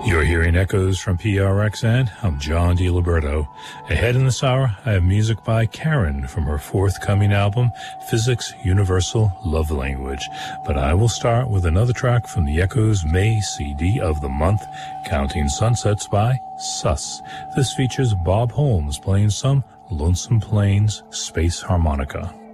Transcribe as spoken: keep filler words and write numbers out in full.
You're hearing echoes from P R X N. I'm John DiLiberto. Ahead in this hour, I have music by Karen from her forthcoming album, Physics Universal Love Language. But I will start with another track from the Echoes May C D of the month, Counting Sunsets by Sus. This features Bob Holmes playing some Lonesome Plains space harmonica.